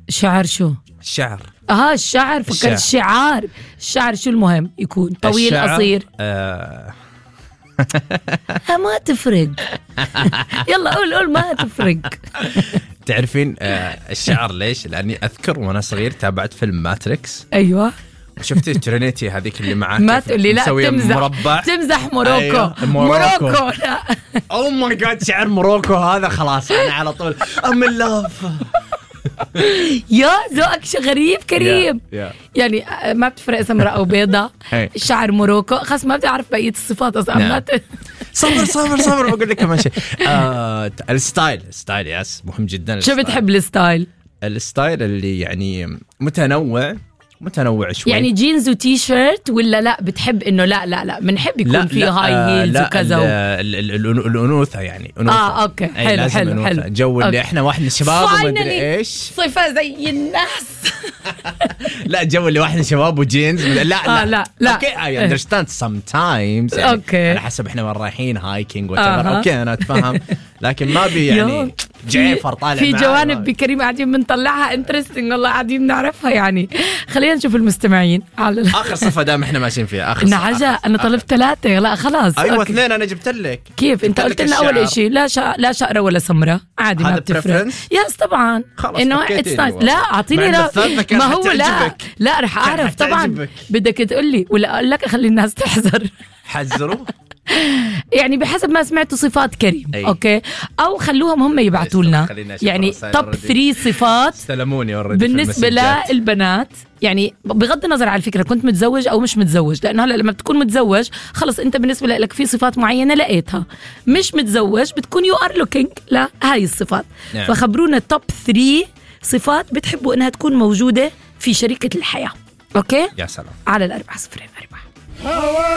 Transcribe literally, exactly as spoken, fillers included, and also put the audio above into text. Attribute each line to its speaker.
Speaker 1: شعر شو؟
Speaker 2: الشعر.
Speaker 1: اه الشعر، فكرت الشعار. الشعر شو المهم يكون؟ طويل قصير؟
Speaker 2: آه.
Speaker 1: ما تفرق. يلا قول قول ما تفرق.
Speaker 2: تعرفين آه الشعر ليش؟ لأني أذكر وأنا صغير تابعت فيلم ماتريكس.
Speaker 1: أيوة.
Speaker 2: شفتي ترينيتي هذيك اللي معاك؟
Speaker 1: ما تقول لي لا تمزح
Speaker 2: مربع.
Speaker 1: تمزح موروكو. أيوة.
Speaker 2: موروكو.
Speaker 1: موروكو لا.
Speaker 2: أو ماي جاد شعر موروكو هذا خلاص أنا على طول أم اللوف.
Speaker 1: يا ذوقك غريب كريم.
Speaker 2: yeah, yeah.
Speaker 1: يعني ما بتفرق سمراء أو بيضة. شعر موروكو خلاص ما بدي أعرف بقية الصفات أصلا.
Speaker 2: صبر صبر صبر بقول لك كمان شيء. آه الستايل الستايل ياس مهم جدا.
Speaker 1: شو بتحب الستايل؟
Speaker 2: الستايل اللي يعني متنوع متنوع شوي.
Speaker 1: يعني جينز وتي شيرت ولا لا بتحب انه لا لا لا بنحب يكون في هاي هيلز وكذا
Speaker 2: الانوثه يعني أنوثة.
Speaker 1: اه اوكي حلو حلو حلو
Speaker 2: الجو اللي احنا واحنا شباب وما ادري ايش
Speaker 1: صفه زي الناس.
Speaker 2: لا الجو اللي واحنا شباب وجينز لا لا
Speaker 1: آه لا لا
Speaker 2: اوكي اي اندرستاند سم تايمز
Speaker 1: اوكي
Speaker 2: على حسب احنا وين رايحين هايكينج وتبر اوكي انا اتفهم لكن ما بي يعني جعفر طالع
Speaker 1: في جوانب بكريم قاعدين بنطلعها انترستنج والله قاعدين نعرفها يعني. خلينا نشوف المستمعين على
Speaker 2: اخر صفه دام احنا ماشيين فيها اخر
Speaker 1: نعجة. انا طلبت ثلاثه لا خلاص
Speaker 2: ايوه اثنين انا جبت لك.
Speaker 1: كيف انت قلت لنا اول شيء لا شا... لا شقره ولا سمره عادي ما بتفرق. يس طبعا انه اتس نايس. لا اعطيني لا ما هو لا لا رح اعرف طبعا بدك تقول لي ولا اقول لك اخلي الناس تحذر.
Speaker 2: حذروا
Speaker 1: يعني بحسب ما سمعتوا صفات كريم. أي. اوكي او خلوهم هم يبعثوا لنا يعني توب ثلاثة صفات بالنسبه للبنات. يعني بغض النظر على الفكره كنت متزوج او مش متزوج لانه هلا لما بتكون متزوج خلص انت بالنسبه لك في صفات معينه لقيتها. مش متزوج بتكون يو ار لوكينج لا هاي الصفات. نعم. فخبرونا توب ثلاثة صفات بتحبوا انها تكون موجوده في شريكه الحياه. اوكي
Speaker 2: يا سلام على
Speaker 1: على الأربعة صفرين أربعة.